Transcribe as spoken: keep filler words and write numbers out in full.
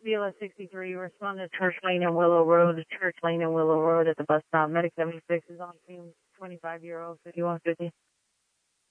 B L S sixty-three, respond to Church Lane and Willow Road, Church Lane and Willow Road at the bus stop. Medic seventy-six is on scene, twenty-five year old, fifty-one fifty.